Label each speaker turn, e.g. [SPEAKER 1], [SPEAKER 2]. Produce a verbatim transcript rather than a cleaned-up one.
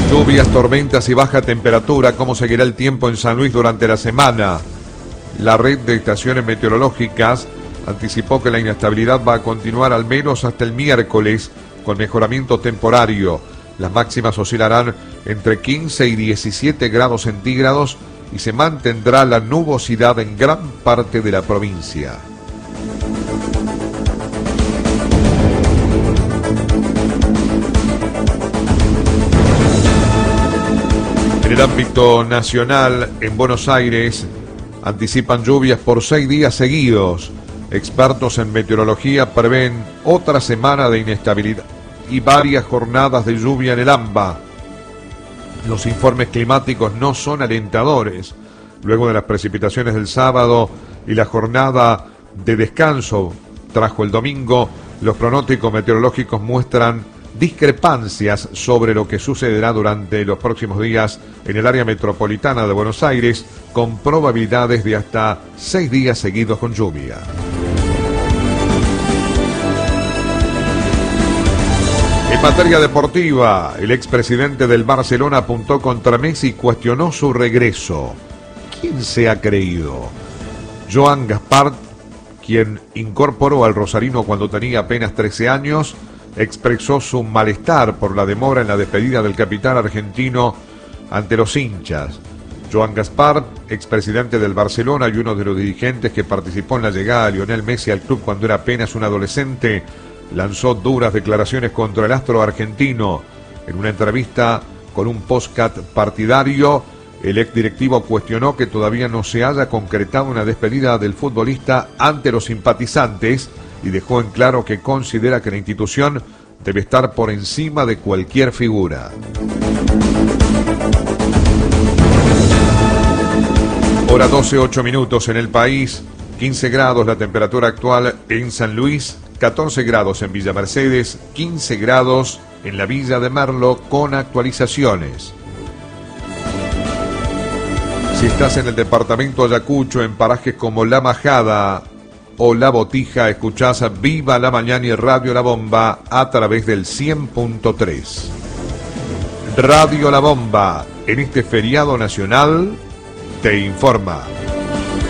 [SPEAKER 1] Lluvias, tormentas y baja temperatura. ¿Cómo seguirá el tiempo en San Luis durante la semana? La red de estaciones meteorológicas anticipó que la inestabilidad va a continuar al menos hasta el miércoles, con mejoramiento temporario. Las máximas oscilarán entre quince y diecisiete grados centígrados y se mantendrá la nubosidad en gran parte de la provincia. En el ámbito nacional, en Buenos Aires, anticipan lluvias por seis días seguidos. Expertos en meteorología prevén otra semana de inestabilidad y varias jornadas de lluvia en el AMBA. Los informes climáticos no son alentadores. Luego de las precipitaciones del sábado y la jornada de descanso trajo el domingo, los pronósticos meteorológicos muestran discrepancias sobre lo que sucederá durante los próximos días en el área metropolitana de Buenos Aires, con probabilidades de hasta seis días seguidos con lluvia. En materia deportiva, el expresidente del Barcelona apuntó contra Messi y cuestionó su regreso. ¿Quién se ha creído? Joan Gaspar, quien incorporó al rosarino cuando tenía apenas trece años, expresó su malestar por la demora en la despedida del capitán argentino ante los hinchas. Joan Gaspar, expresidente del Barcelona y uno de los dirigentes que participó en la llegada de Lionel Messi al club cuando era apenas un adolescente, lanzó duras declaraciones contra el astro argentino. En una entrevista con un podcast partidario, el exdirectivo cuestionó que todavía no se haya concretado una despedida del futbolista ante los simpatizantes y dejó en claro que considera que la institución debe estar por encima de cualquier figura. Hora doce, ocho minutos en el país, quince grados la temperatura actual en San Luis, catorce grados en Villa Mercedes, quince grados en la Villa de Merlo con actualizaciones. Si estás en el departamento Ayacucho, en parajes como La Majada o La Botija, escuchás Viva la Mañana y Radio La Bomba a través del cien punto tres. Radio La Bomba, en este feriado nacional, te informa.